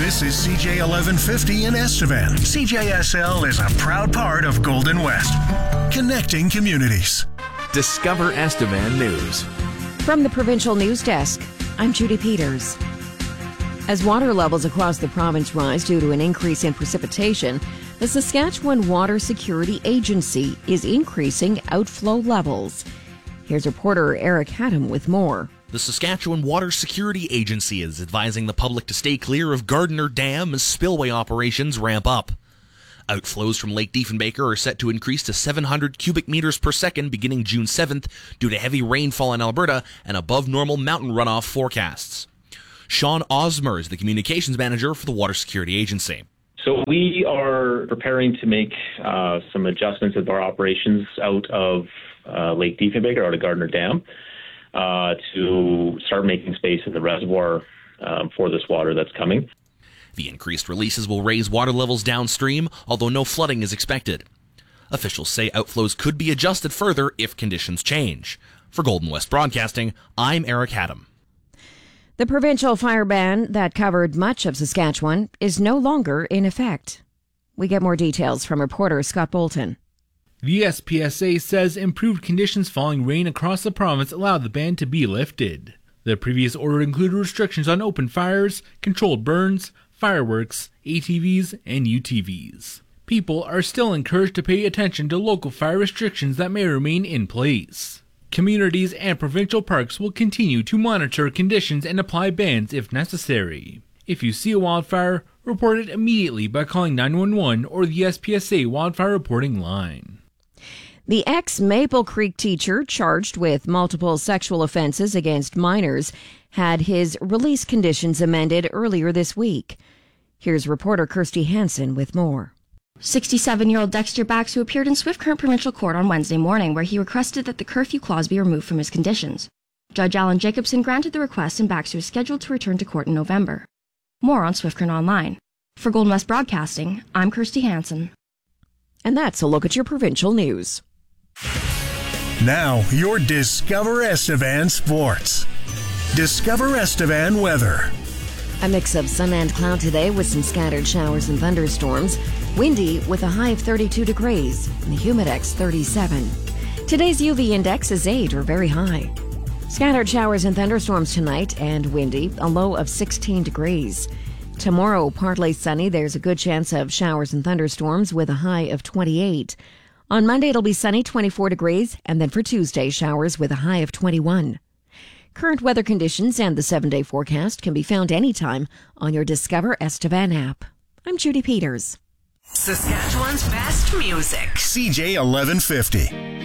This is CJ 1150 in Estevan. CJSL is a proud part of Golden West, connecting communities. Discover Estevan News. From the Provincial News Desk, I'm Judy Peters. As water levels across the province rise due to an increase in precipitation, the Saskatchewan Water Security Agency is increasing outflow levels. Here's reporter Eric Haddam with more. The Saskatchewan Water Security Agency is advising the public to stay clear of Gardiner Dam as spillway operations ramp up. Outflows from Lake Diefenbaker are set to increase to 700 cubic meters per second beginning June 7th due to heavy rainfall in Alberta and above normal mountain runoff forecasts. Sean Osmer is the communications manager for the Water Security Agency. So we are preparing to make some adjustments of our operations out of Lake Diefenbaker, out of Gardiner Dam, to start making space in the reservoir for this water that's coming. The increased releases will raise water levels downstream, although no flooding is expected. Officials say outflows could be adjusted further if conditions change. For Golden West Broadcasting, I'm Eric Haddam. The provincial fire ban that covered much of Saskatchewan is no longer in effect. We get more details from reporter Scott Bolton. The SPSA says improved conditions following rain across the province allowed the ban to be lifted. The previous order included restrictions on open fires, controlled burns, fireworks, ATVs, and UTVs. People are still encouraged to pay attention to local fire restrictions that may remain in place. Communities and provincial parks will continue to monitor conditions and apply bans if necessary. If you see a wildfire, report it immediately by calling 911 or the SPSA wildfire reporting line. The ex-Maple Creek teacher charged with multiple sexual offenses against minors had his release conditions amended earlier this week. Here's reporter Kirsty Hansen with more. 67-year-old Dexter Baxu appeared in Swift Current Provincial Court on Wednesday morning, where he requested that the curfew clause be removed from his conditions. Judge Alan Jacobson granted the request, and Baxu is scheduled to return to court in November. More on Swift Current Online. For Golden West Broadcasting, I'm Kirsty Hansen. And that's a look at your provincial news. Now, your Discover Estevan sports. Discover Estevan weather. A mix of sun and cloud today with some scattered showers and thunderstorms. Windy with a high of 32 degrees and the humidex 37. Today's UV index is 8 or very high. Scattered showers and thunderstorms tonight and windy, a low of 16 degrees. Tomorrow, partly sunny. There's a good chance of showers and thunderstorms with a high of 28. On Monday, it'll be sunny, 24 degrees, and then for Tuesday, showers with a high of 21. Current weather conditions and the 7-day forecast can be found anytime on your Discover Estevan app. I'm Judy Peters. Saskatchewan's best music. CJ 1150.